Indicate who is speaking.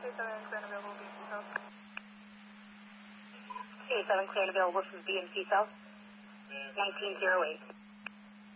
Speaker 1: 7 clear and available from BNC South, 1908.